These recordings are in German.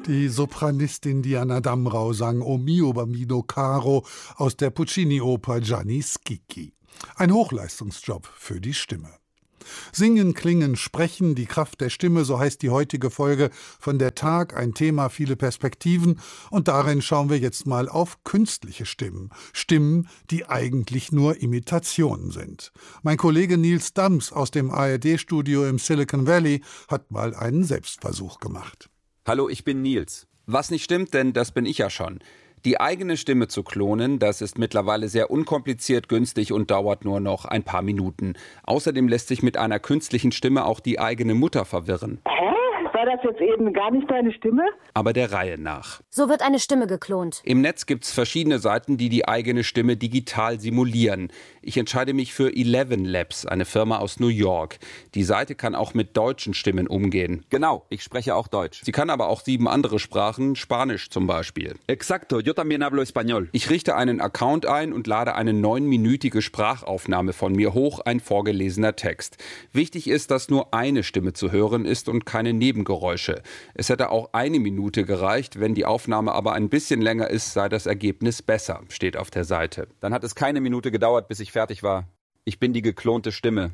Die Sopranistin Diana Damrau sang O mio bambino caro aus der Puccini-Oper Gianni Schicchi. Ein Hochleistungsjob für die Stimme. Singen, klingen, sprechen, die Kraft der Stimme, so heißt die heutige Folge von der Tag, ein Thema, viele Perspektiven. Und darin schauen wir jetzt mal auf künstliche Stimmen. Stimmen, die eigentlich nur Imitationen sind. Mein Kollege Nils Dams aus dem ARD-Studio im Silicon Valley hat mal einen Selbstversuch gemacht. Hallo, ich bin Nils. Was nicht stimmt, denn das bin ich ja schon. Die eigene Stimme zu klonen, das ist mittlerweile sehr unkompliziert, günstig und dauert nur noch ein paar Minuten. Außerdem lässt sich mit einer künstlichen Stimme auch die eigene Mutter verwirren. War das jetzt eben gar nicht deine Stimme? Aber der Reihe nach. So wird eine Stimme geklont. Im Netz gibt's verschiedene Seiten, die die eigene Stimme digital simulieren. Ich entscheide mich für ElevenLabs, eine Firma aus New York. Die Seite kann auch mit deutschen Stimmen umgehen. Genau, ich spreche auch Deutsch. Sie kann aber auch 7 andere Sprachen, Spanisch zum Beispiel. Exacto, yo también hablo español. Ich richte einen Account ein und lade eine 9-minütige Sprachaufnahme von mir hoch, ein vorgelesener Text. Wichtig ist, dass nur eine Stimme zu hören ist und keine Nebengeräusche. Es hätte auch 1 Minute gereicht, wenn die Aufnahme aber ein bisschen länger ist, sei das Ergebnis besser, steht auf der Seite. Dann hat es keine Minute gedauert, bis ich fertig war. Ich bin die geklonte Stimme.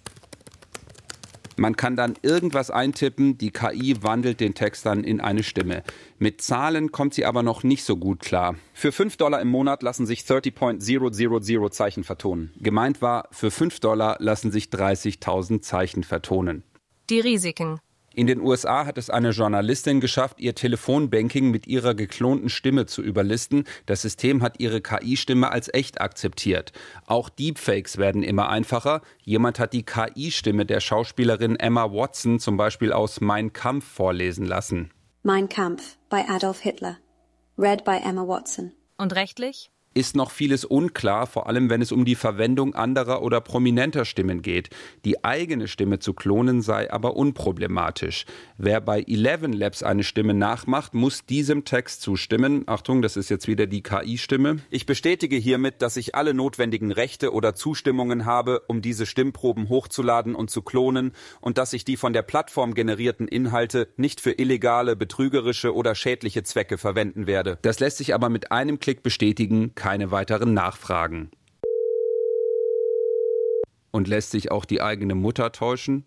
Man kann dann irgendwas eintippen, die KI wandelt den Text dann in eine Stimme. Mit Zahlen kommt sie aber noch nicht so gut klar. Für $5 im Monat lassen sich 30.000 Zeichen vertonen. Gemeint war, für $5 lassen sich 30.000 Zeichen vertonen. Die Risiken. In den USA hat es eine Journalistin geschafft, ihr Telefonbanking mit ihrer geklonten Stimme zu überlisten. Das System hat ihre KI-Stimme als echt akzeptiert. Auch Deepfakes werden immer einfacher. Jemand hat die KI-Stimme der Schauspielerin Emma Watson zum Beispiel aus Mein Kampf vorlesen lassen. Mein Kampf by Adolf Hitler. Read by Emma Watson. Und rechtlich? Ist noch vieles unklar, vor allem wenn es um die Verwendung anderer oder prominenter Stimmen geht. Die eigene Stimme zu klonen sei aber unproblematisch. Wer bei ElevenLabs eine Stimme nachmacht, muss diesem Text zustimmen. Achtung, das ist jetzt wieder die KI-Stimme. Ich bestätige hiermit, dass ich alle notwendigen Rechte oder Zustimmungen habe, um diese Stimmproben hochzuladen und zu klonen und dass ich die von der Plattform generierten Inhalte nicht für illegale, betrügerische oder schädliche Zwecke verwenden werde. Das lässt sich aber mit einem Klick bestätigen. Keine weiteren Nachfragen. Und lässt sich auch die eigene Mutter täuschen?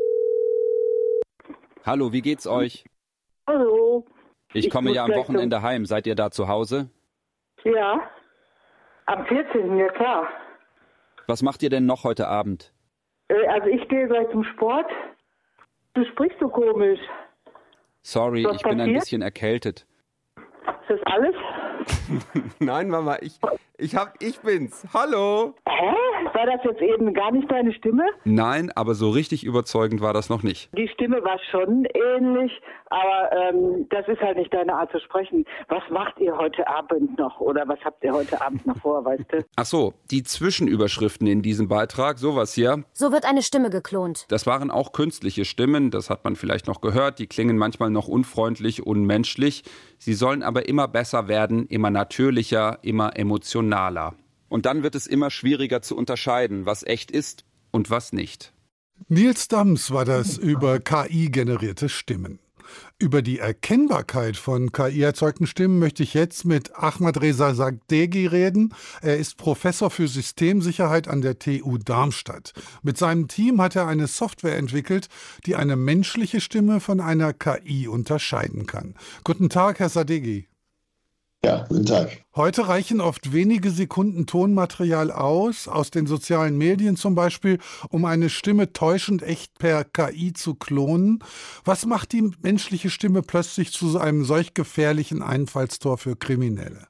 Hallo, wie geht's euch? Hallo. Ich komme ja am Wochenende heim. Seid ihr da zu Hause? Ja, am 14. Ja klar. Was macht ihr denn noch heute Abend? Also ich gehe gleich zum Sport. Du sprichst so komisch. Sorry, Was ich bin ein passiert? bisschen erkältet. Ist das alles? Nein, Mama, ich bin's. Hallo. War das jetzt eben gar nicht deine Stimme? Nein, aber so richtig überzeugend war das noch nicht. Die Stimme war schon ähnlich, aber das ist halt nicht deine Art zu sprechen. Was macht ihr heute Abend noch oder was habt ihr heute Abend noch vor, weißt du? Ach so, die Zwischenüberschriften in diesem Beitrag, sowas hier. So wird eine Stimme geklont. Das waren auch künstliche Stimmen, das hat man vielleicht noch gehört. Die klingen manchmal noch unfreundlich, unmenschlich. Sie sollen aber immer besser werden, immer natürlicher, immer emotionaler. Und dann wird es immer schwieriger zu unterscheiden, was echt ist und was nicht. Nils Dams war das über KI-generierte Stimmen. Über die Erkennbarkeit von KI-erzeugten Stimmen möchte ich jetzt mit Ahmadreza Sadeghi reden. Er ist Professor für Systemsicherheit an der TU Darmstadt. Mit seinem Team hat er eine Software entwickelt, die eine menschliche Stimme von einer KI unterscheiden kann. Guten Tag, Herr Sadeghi. Ja, guten Tag. Heute reichen oft wenige Sekunden Tonmaterial aus den sozialen Medien zum Beispiel, um eine Stimme täuschend echt per KI zu klonen. Was macht die menschliche Stimme plötzlich zu so einem solch gefährlichen Einfallstor für Kriminelle?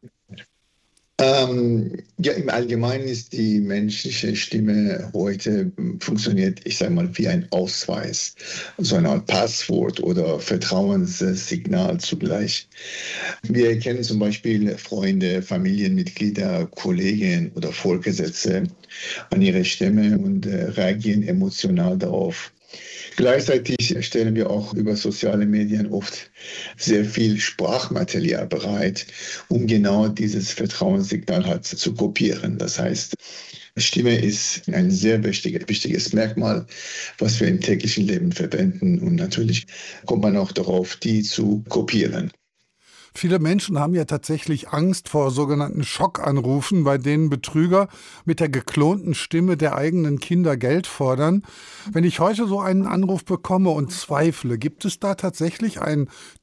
Ja, im Allgemeinen ist die menschliche Stimme heute funktioniert, ich sage mal, wie ein Ausweis, so eine Art Passwort oder Vertrauenssignal zugleich. Wir erkennen zum Beispiel Freunde, Familienmitglieder, Kollegen oder Vorgesetzte an ihre Stimme und reagieren emotional darauf. Gleichzeitig stellen wir auch über soziale Medien oft sehr viel Sprachmaterial bereit, um genau dieses Vertrauenssignal halt zu kopieren. Das heißt, Stimme ist ein sehr wichtiges Merkmal, was wir im täglichen Leben verwenden. Und natürlich kommt man auch darauf, die zu kopieren. Viele Menschen haben ja tatsächlich Angst vor sogenannten Schockanrufen, bei denen Betrüger mit der geklonten Stimme der eigenen Kinder Geld fordern. Wenn ich heute so einen Anruf bekomme und zweifle, gibt es da tatsächlich ein